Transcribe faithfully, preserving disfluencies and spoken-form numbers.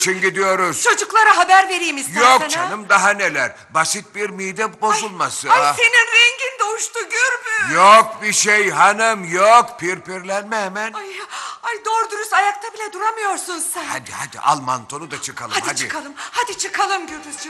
için gidiyoruz. Çocuklara haber vereyim istersen. Yok ha? canım, daha neler. Basit bir mide bozulması. Ay, ah. ay senin rengin de uçtu Gürbüz. Yok bir şey hanım, yok. Pirpirlenme hemen. Ay, ay doğru dürüst ayakta bile duramıyorsun sen. Hadi hadi al mantonu da çıkalım Hadi, hadi. çıkalım. Hadi çıkalım Gürbüzcüğüm.